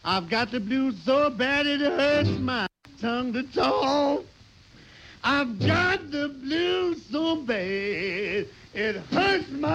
I've got the blues so bad it hurts my tongue to talk. I've got the blues so bad it hurts my